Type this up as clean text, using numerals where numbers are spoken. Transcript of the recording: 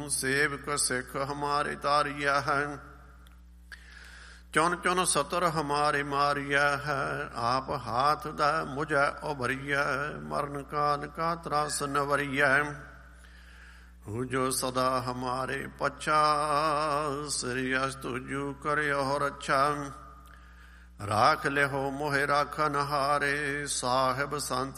ਸੇਵਕ ਸਿੱਖ ਹਮਾਰੇ ਤਾਰੀਆ ਹੈ। ਚੁਨ ਚੁਨ ਸਤਰ ਹਮਾਰੇ ਮਾਰਿਆ ਹੈ। ਆਪ ਹਾਥ ਦਾ ਮੁਝੈ ਉਭਰੀਐ, ਮਰਨ ਕਾਲ ਕਾ ਤਰਾਸ ਨਵਰੀਐ। ਹੂ ਜੋ ਸਦਾ ਹਮਾਰੇ ਪਛਾ, ਸ੍ਰੀ ਅਸ ਤੁਜੂ ਕਰਿਓ ਰੱਛਾ। ਰਾਖ ਲਿਹੋ ਮੋਹਿ ਰਾਖਨ ਹਾਰੇ, ਸਾਹਿਬ ਸੰਤ